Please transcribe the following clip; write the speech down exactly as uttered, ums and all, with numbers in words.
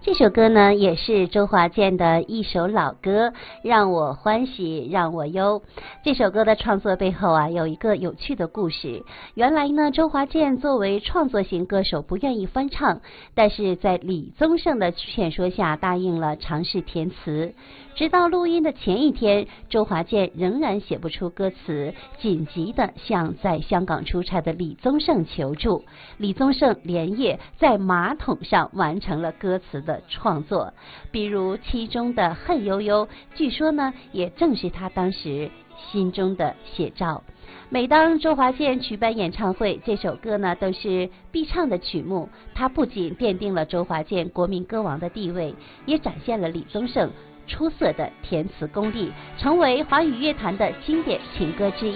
这首歌呢，也是周华健的一首老歌，让我欢喜让我忧。这首歌的创作背后啊，有一个有趣的故事。原来呢，周华健作为创作型歌手不愿意翻唱，但是在李宗盛的劝说下答应了尝试填词。直到录音的前一天，周华健仍然写不出歌词，紧急的向在香港出差的李宗盛求助。李宗盛连夜在马桶上完成了歌词的创作，比如其中的恨悠悠，据说呢也正是他当时心中的写照。每当周华健举办演唱会，这首歌呢都是必唱的曲目。它不仅奠定了周华健国民歌王的地位，也展现了李宗盛出色的填词功力，成为华语乐坛的经典情歌之一。